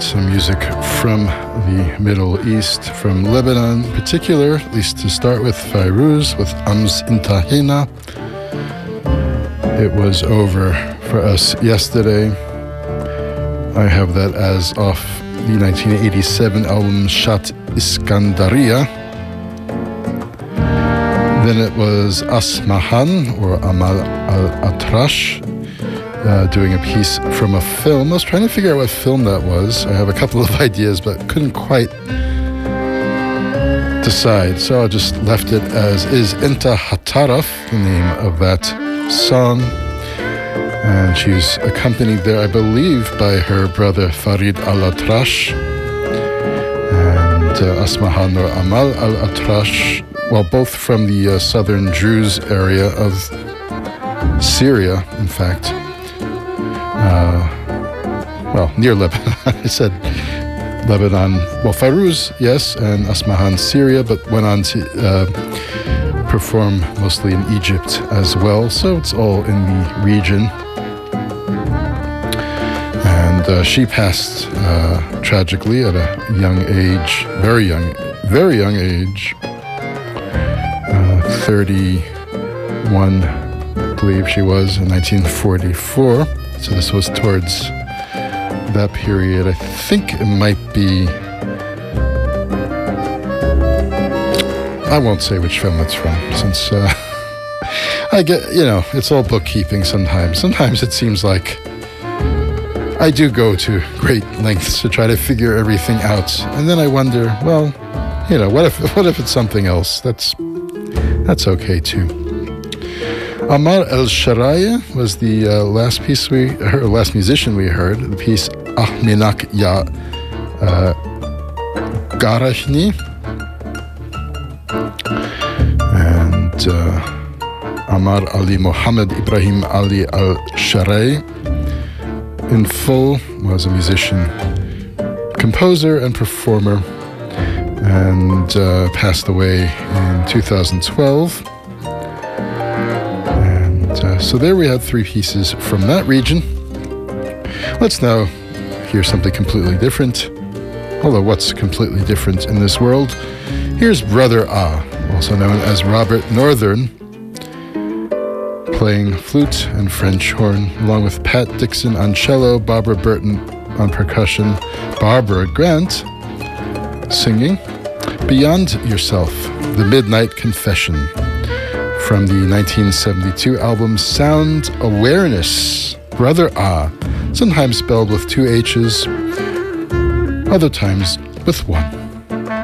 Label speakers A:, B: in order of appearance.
A: some music from the Middle East, from Lebanon in particular, at least to start with, Fairuz with Ams Intahina. It was over for us yesterday. I have that as off the 1987 album Shat Iskandariya. Then it was Asmahan, or Amal Al-Atrash, doing a piece from a film. I was trying to figure out what film that was. I have a couple of ideas, but couldn't quite decide. So I just left it as is Inta Hataraf, the name of that song. And she's accompanied there, I believe, by her brother Farid Al-Atrash and Asmahan or Amal Al-Atrash, well, both from the southern Druze area of Syria, in fact. Well, near Lebanon. I said Lebanon. Well, Fairuz, yes, and Asmahan, Syria, but went on to perform mostly in Egypt as well. So it's all in the region. And she passed tragically at a young age, very young age, 31, I believe she was, in 1944. So this was towards that period. I think it might be, I won't say which film it's from, since I get, it's all bookkeeping sometimes. Sometimes it seems like I do go to great lengths to try to figure everything out. And then I wonder, well, what if it's something else? That's okay too. Ammar El-Sharaya was the last musician we heard, the piece Ahminak Ya Garashni. And Ammar Ali Muhammad Ibrahim Ali Al-Sharai, in full, was a musician, composer, and performer, and passed away in 2012. So there we had three pieces from that region. Let's now hear something completely different. Although what's completely different in this world? Here's Brother Ah, also known as Robert Northern, playing flute and French horn, along with Pat Dixon on cello, Barbara Burton on percussion, Barbara Grant singing Beyond Yourself, The Midnight Confession, from the 1972 album Sound Awareness. Brother Ah, sometimes spelled with two H's, other times with one.